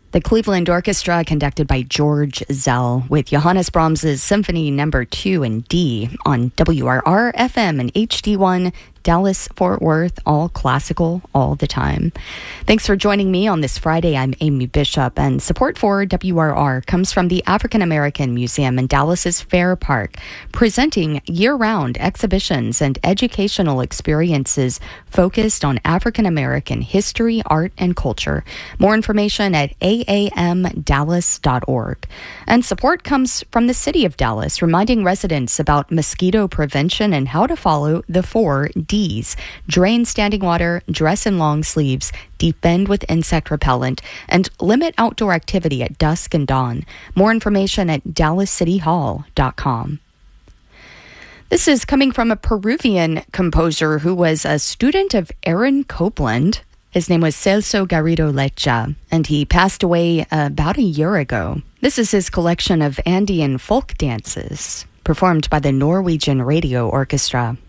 The Cleveland Orchestra, conducted by George Zell, with Johannes Brahms's Symphony No. 2 in D on WRR FM and HD1, Dallas, Fort Worth, all classical, all the time. Thanks for joining me on this Friday. I'm Amy Bishop, and support for WRR comes from the African American Museum in Dallas's Fair Park, presenting year-round exhibitions and educational experiences focused on African American history, art, and culture. More information at aamdallas.org. And support comes from the City of Dallas, reminding residents about mosquito prevention and how to follow the 4 Ds. Drain standing water, dress in long sleeves, defend with insect repellent, and limit outdoor activity at dusk and dawn. More information at dallascityhall.com. This is coming from a Peruvian composer who was a student of Aaron Copland. His name was Celso Garrido Lecha, and he passed away about a year ago. This is his collection of Andean folk dances, performed by the Norwegian Radio Orchestra.